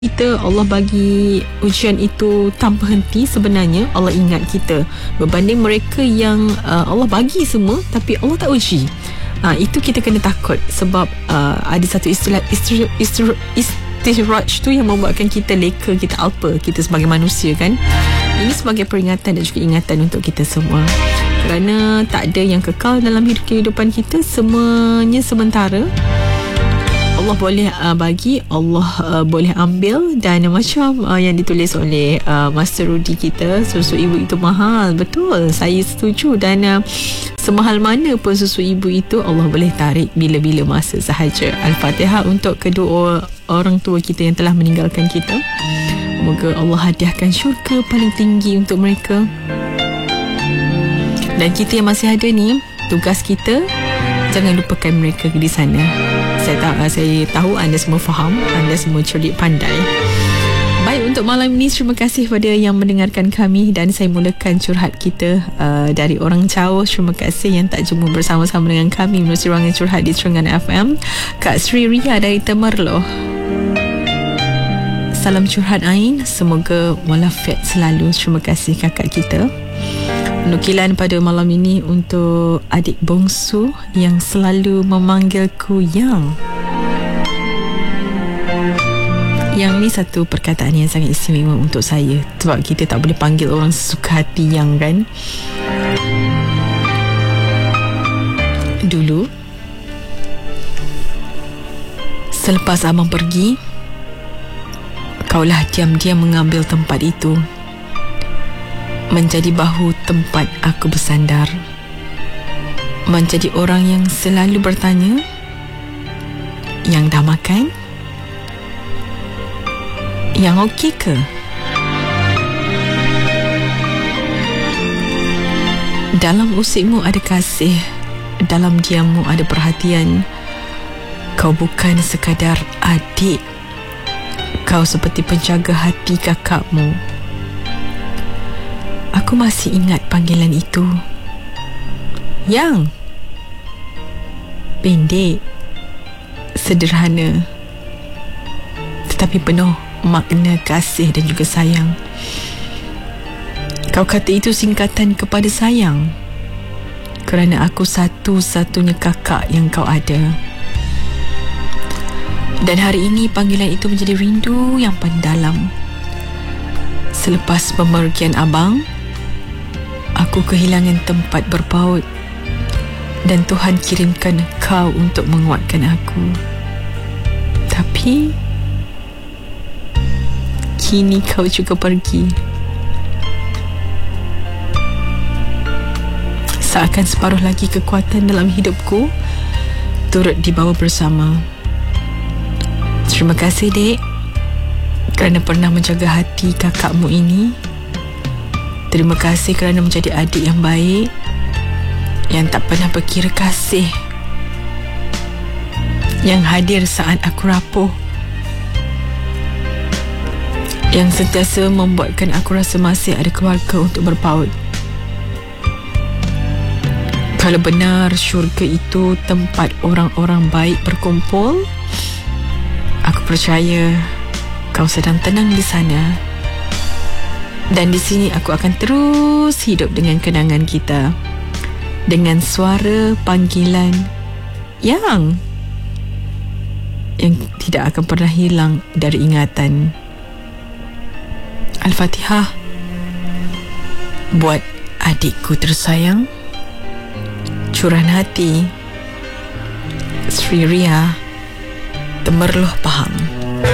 kita, Allah bagi ujian itu tanpa henti. Sebenarnya Allah ingat kita berbanding mereka yang Allah bagi semua tapi Allah tak uji. Itu kita kena takut sebab ada satu istilah istiraj tu yang membuatkan kita leka, kita alpa, kita sebagai manusia kan. Ini sebagai peringatan dan juga ingatan untuk kita semua, kerana tak ada yang kekal dalam kehidupan kita, semuanya sementara. Allah boleh bagi, Allah boleh ambil. Dan macam yang ditulis oleh Master Rudy kita, susu ibu itu mahal. Betul, saya setuju. Dan semahal mana pun susu ibu itu, Allah boleh tarik bila-bila masa sahaja. Al-Fatihah untuk kedua orang tua kita yang telah meninggalkan kita. Moga Allah hadiahkan syurga paling tinggi untuk mereka. Dan kita yang masih ada ni, tugas kita jangan lupakan mereka di sana. Saya tahu anda semua faham, anda semua cerdik pandai. Baik, untuk malam ini terima kasih pada yang mendengarkan kami. Dan saya mulakan curhat kita dari orang jauh. Terima kasih yang tak jumpa bersama-sama dengan kami melalui ruangan curhat di Terengganu FM. Kak Sri Ria dari Temerloh, salam curhat Ain, semoga walafiat selalu. Terima kasih kakak kita. Nukilan pada malam ini untuk adik bongsu yang selalu memanggilku Yang. Yang ni satu perkataan yang sangat istimewa untuk saya, sebab kita tak boleh panggil orang sesuka hati Yang kan. Dulu selepas abang pergi, kaulah diam-diam mengambil tempat itu, menjadi bahu tempat aku bersandar, menjadi orang yang selalu bertanya, yang dah makan? Yang okey ke? Dalam usikmu ada kasih, dalam diammu ada perhatian. Kau bukan sekadar adik, kau seperti penjaga hati kakakmu. Aku masih ingat panggilan itu. Yang. Pendek, sederhana, tetapi penuh makna kasih dan juga sayang. Kau kata itu singkatan kepada sayang, kerana aku satu-satunya kakak yang kau ada. Dan hari ini panggilan itu menjadi rindu yang paling dalam. Selepas pemergian abang, aku kehilangan tempat berpaut, dan Tuhan kirimkan kau untuk menguatkan aku. Tapi kini kau juga pergi. Seakan separuh lagi kekuatan dalam hidupku turut dibawa bersama. Terima kasih dek, kerana pernah menjaga hati kakakmu ini. Terima kasih kerana menjadi adik yang baik, yang tak pernah berkira kasih, yang hadir saat aku rapuh, yang sentiasa membuatkan aku rasa masih ada keluarga untuk berpaut. Kalau benar syurga itu tempat orang-orang baik berkumpul, aku percaya kau sedang tenang di sana. Dan di sini aku akan terus hidup dengan kenangan kita, dengan suara panggilan yang tidak akan pernah hilang dari ingatan. Al-Fatihah buat adikku tersayang, curahan hati Sri Ria, Temerloh Pahang.